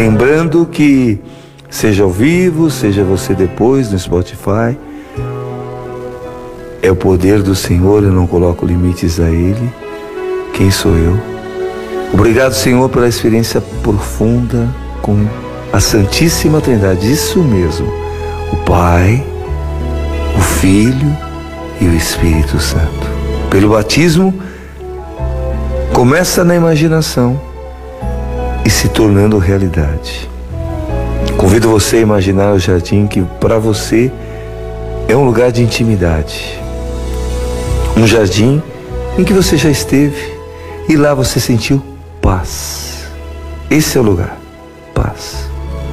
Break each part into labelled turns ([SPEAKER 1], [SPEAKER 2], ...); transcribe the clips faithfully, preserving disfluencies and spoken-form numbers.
[SPEAKER 1] Lembrando que, seja ao vivo, seja você depois no Spotify, é o poder do Senhor, eu não coloco limites a Ele. Quem sou eu? Obrigado, Senhor, pela experiência profunda com a Santíssima Trindade. Isso mesmo, o Pai, o Filho e o Espírito Santo. Pelo batismo, começa na imaginação e se tornando realidade. Convido você a imaginar o jardim que para você é um lugar de intimidade. Um jardim em que você já esteve e lá você sentiu paz. Esse é o lugar, paz.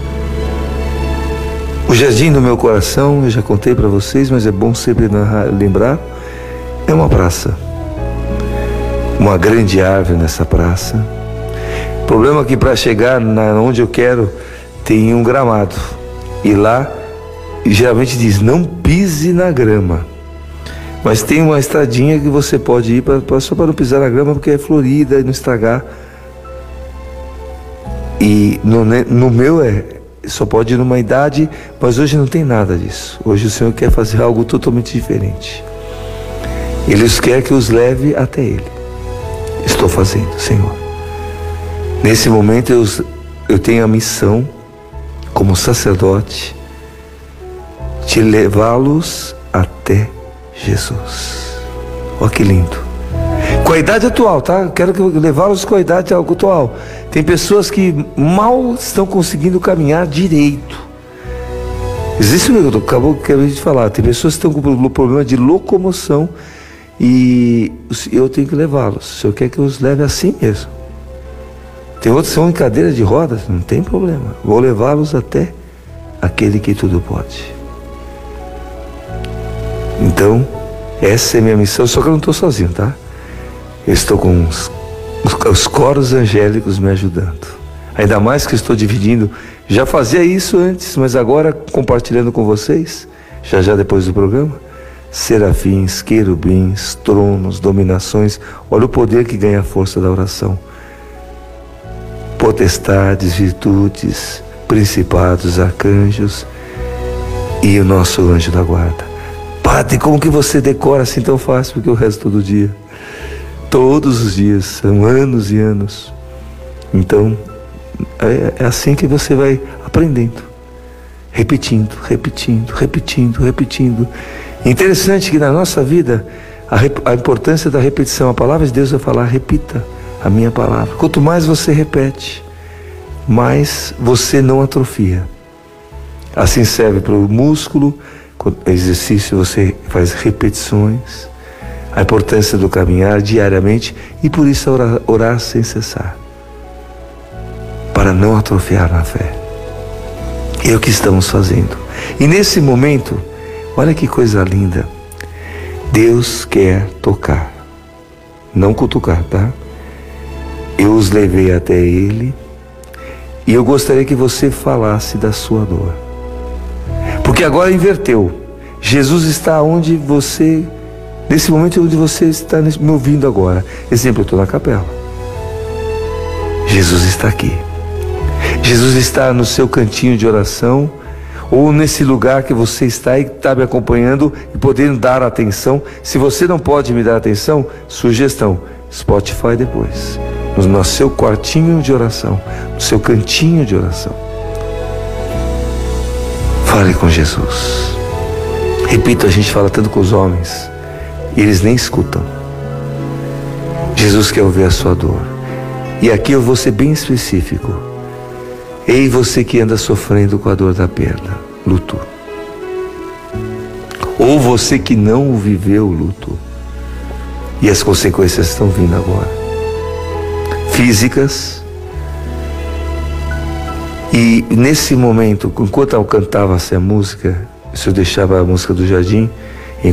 [SPEAKER 1] O jardim do meu coração, eu já contei para vocês, mas é bom sempre lembrar, é uma praça. Uma grande árvore nessa praça. O problema é que para chegar na, onde eu quero tem um gramado. E lá geralmente diz, não pise na grama. Mas tem uma estradinha que você pode ir pra, pra, só para não pisar na grama, porque é florida e não estragar. E no, no meu é, só pode ir numa idade, mas hoje não tem nada disso. Hoje o Senhor quer fazer algo totalmente diferente. Ele quer que os leve até Ele. Estou fazendo, Senhor. Nesse momento eu, eu tenho a missão, como sacerdote, de levá-los até Jesus. Olha que lindo. Com a idade atual, tá? Quero que levá-los com a idade atual. Tem pessoas que mal estão conseguindo caminhar direito. Existe, eu acabou de falar, tem pessoas que estão com problema de locomoção e eu tenho que levá-los. O Senhor quer que eu os leve assim mesmo. Tem outros que são em cadeira de rodas, não tem problema. Vou levá-los até aquele que tudo pode. Então, essa é a minha missão, só que eu não estou sozinho, tá? Eu estou com os, os coros angélicos me ajudando. Ainda mais que estou dividindo, já fazia isso antes, mas agora compartilhando com vocês, já já depois do programa, serafins, querubins, tronos, dominações, olha o poder que ganha a força da oração. Potestades, virtudes, principados, arcanjos e o nosso anjo da guarda. Padre, como que você decora assim tão fácil? Porque o resto todo dia, todos os dias, são anos e anos. Então, é, é assim que você vai aprendendo, repetindo, repetindo, repetindo, repetindo. Interessante que na nossa vida, a, a importância da repetição, a palavra de Deus vai falar, repita a minha palavra. Quanto mais você repete, mais você não atrofia. Assim serve para o músculo. Exercício, você faz repetições, a importância do caminhar diariamente e por isso orar, orar sem cessar, para não atrofiar na fé. É o que estamos fazendo. E nesse momento, olha que coisa linda, Deus quer tocar, não cutucar, tá? Eu os levei até Ele e eu gostaria que você falasse da sua dor. Porque agora inverteu. Jesus está onde você, nesse momento onde você está me ouvindo agora. Exemplo, eu estou na capela. Jesus está aqui. Jesus está no seu cantinho de oração, ou nesse lugar que você está e está me acompanhando e podendo dar atenção. Se você não pode me dar atenção, sugestão, Spotify depois. No seu quartinho de oração, no seu cantinho de oração. Fale com Jesus. Repito, a gente fala tanto com os homens e eles nem escutam. Jesus quer ouvir a sua dor. E aqui eu vou ser bem específico. Ei, você que anda sofrendo com a dor da perda, luto. Ou você que não viveu o luto e as consequências estão vindo agora. Físicas. E nesse momento, enquanto eu cantava essa música, se eu deixava a música do jardim,